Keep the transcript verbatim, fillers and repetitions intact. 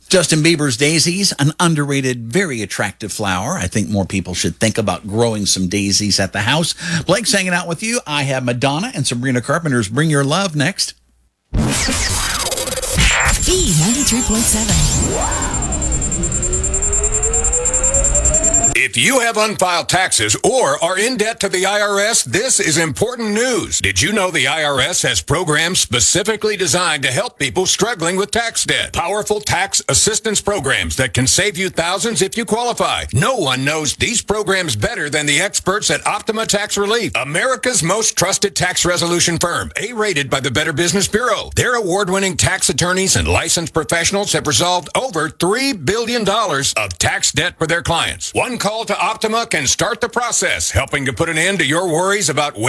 Justin Bieber's daisies, an underrated, very attractive flower. I think more people should think about growing some daisies at the house. Blake's hanging out with you. I have Madonna and Sabrina Carpenter's Bring Your Love next. B ninety-three point seven. If you have unfiled taxes or are in debt to the I R S, this is important news. Did you know the I R S has programs specifically designed to help people struggling with tax debt? Powerful tax assistance programs that can save you thousands if you qualify. No one knows these programs better than the experts at Optima Tax Relief, America's most trusted tax resolution firm, A-rated by the Better Business Bureau. Their award-winning tax attorneys and licensed professionals have resolved over three billion dollars of tax debt for their clients. One call to Optima can start the process, helping to put an end to your worries about